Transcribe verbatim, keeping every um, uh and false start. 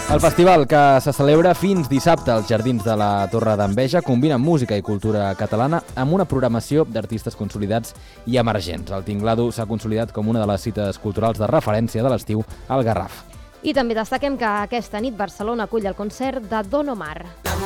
El festival, que se celebra fins dissabte als Jardins de la Torre d'Enveja, combina música i cultura catalana amb una programació d'artistes consolidats i emergents. El Tinglado s'ha consolidat com una de les cites culturals de referència de l'estiu al Garraf. I també destaquem que aquesta nit Barcelona acull el concert de Don Omar.